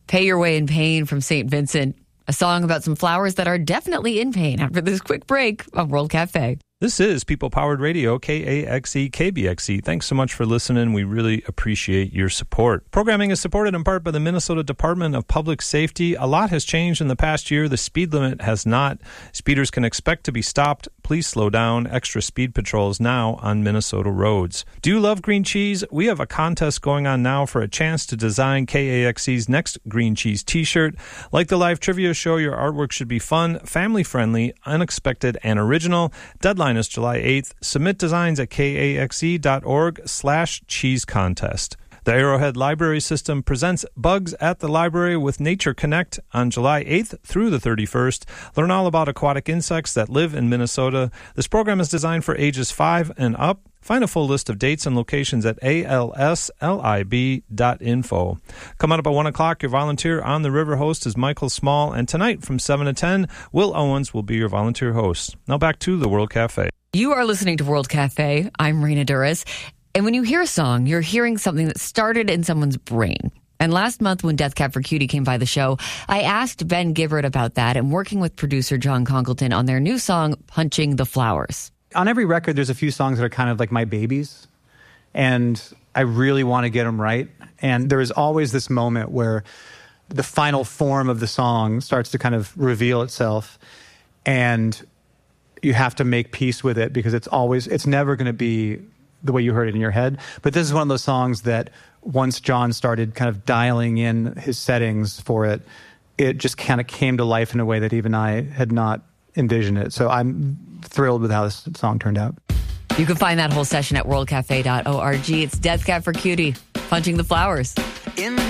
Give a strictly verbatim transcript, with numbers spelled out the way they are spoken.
Pay Your Way in Pain from Saint Vincent, a song about some flowers that are definitely in pain after this quick break on World Cafe. This is People Powered Radio, K A X E, K B X E. Thanks so much for listening. We really appreciate your support. Programming is supported in part by the Minnesota Department of Public Safety. A lot has changed in the past year. The speed limit has not. Speeders can expect to be stopped. Please slow down. Extra speed patrols now on Minnesota roads. Do you love green cheese? We have a contest going on now for a chance to design K A X E's next green cheese t-shirt. Like the live trivia show, your artwork should be fun, family-friendly, unexpected, and original. Deadline is July eighth. Submit designs at kaxe.org slash cheese contest. The Arrowhead Library System presents Bugs at the Library with Nature Connect on July eighth through the thirty-first. Learn all about aquatic insects that live in Minnesota. This program is designed for ages five and up. Find a full list of dates and locations at A L S lib dot info. Coming up at one o'clock, your volunteer on the river host is Michael Small, and tonight from seven to ten, Will Owens will be your volunteer host. Now back to the World Cafe. You are listening to World Cafe. I'm Rena Duras. And when you hear a song, you're hearing something that started in someone's brain. And last month when Death Cab for Cutie came by the show, I asked Ben Gibbard about that and working with producer John Congleton on their new song, Punching the Flowers. On every record, there's a few songs that are kind of like my babies, and I really want to get them right. And there is always this moment where the final form of the song starts to kind of reveal itself, and you have to make peace with it because it's always, it's never going to be the way you heard it in your head. But this is one of those songs that once John started kind of dialing in his settings for it, it just kind of came to life in a way that even I had not envisioned it. So I'm thrilled with how this song turned out. You can find that whole session at world cafe dot org. It's Death Cab for Cutie, Punching the Flowers. In